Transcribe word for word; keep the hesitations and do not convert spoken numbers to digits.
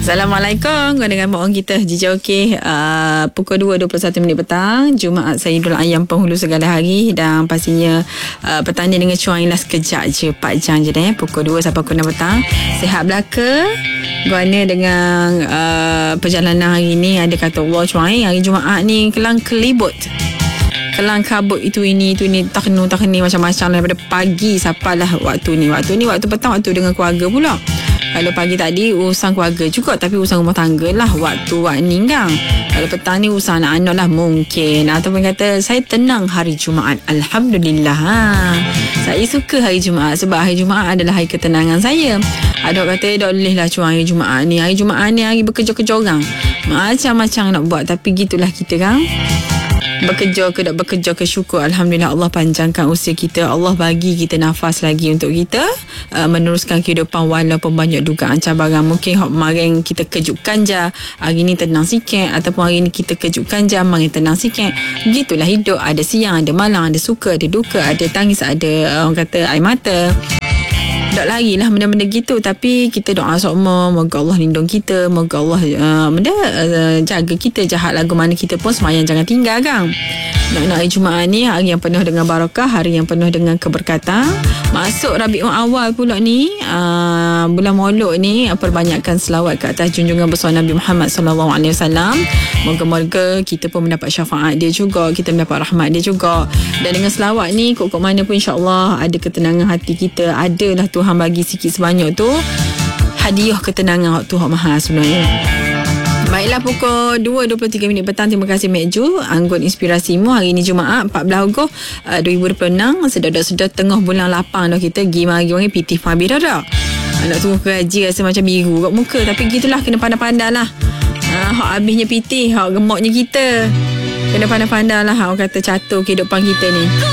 Assalamualaikum. Kau dengan mak orang kita Jija okey. Uh, pukul dua dua puluh satu minit petang, Jumaat Sayyidul Ayam penghulu segala hari. Dan pastinya uh, petang ni dengan cuang ilah sekejap je, empat jam je dah. Pukul dua sampai pukul enam petang. Sihat belaka. Guana dengan uh, perjalanan hari ni. Ada kata Allah cuang hari Jumaat ni kelang kelibut, kelang kabut, itu ini itu ini tak kena tak kena macam-macam daripada pagi sampailah waktu ni. Waktu ni waktu petang, waktu dengan keluarga pula. Kalau pagi tadi urusan keluarga juga, tapi urusan rumah tangga lah waktu waktu ni kan. Kalau petang ni urusan anak-anak lah mungkin. Ataupun kata saya tenang hari Jumaat, Alhamdulillah. Ha. Saya suka hari Jumaat sebab hari Jumaat adalah hari ketenangan saya. Ada orang kata tak boleh lah cuang hari Jumaat ni. Hari Jumaat ni hari bekerja-kerja orang, macam-macam nak buat. Tapi gitulah kita kan. Bekerja ke tak bekerja ke, syukur Alhamdulillah Allah panjangkan usia kita. Allah bagi kita nafas lagi untuk kita uh, meneruskan kehidupan walaupun banyak dugaan cabaran. Mungkin kemarin kita kejutkan je, hari ni tenang sikit. Ataupun hari ni kita kejutkan je, mari tenang sikit. Gitulah hidup. Ada siang, ada malam, ada suka, ada duka, ada tangis, ada orang kata air mata. Tak lagi lah benda-benda gitu. Tapi kita doa semua, moga Allah lindung kita, moga Allah uh, benda, uh, jaga kita. Jahat lagu mana kita pun semayang jangan tinggal kan. Nak-nak hari Jumaat ni hari yang penuh dengan barakah, hari yang penuh dengan keberkatan. Masuk Rabiul Awal pula ni, uh, bulan Maulud ni, perbanyakkan selawat ke atas junjungan besar Nabi Muhammad sallallahu alaihi wasallam. Moga-moga kita pun mendapat syafaat dia juga, kita mendapat rahmat dia juga. Dan dengan selawat ni, kok-kok mana pun insya-Allah ada ketenangan hati kita. Adalah Tuhan bagi sikit sebanyak tu hadiah ketenangan waktu Tuhan Maha sebenarnya. Baiklah, pukul dua dua puluh tiga minit petang. Terima kasih Mek Ju, anggun inspirasimu. Hari ni Jumaat empat belas Ogos uh, dua ribu dua puluh enam. Sedar-sedar tengah bulan lapan dah kita. Pergi mari orang P T Fabir dah dah. Nak tunggu gaji rasa macam biru kat muka. Tapi gitulah, kena pandai-pandai lah. Uh, hak habisnya P T, hak gemuknya kita. Kena pandai-pandai lah. Orang kata catur kehidupan kita ni.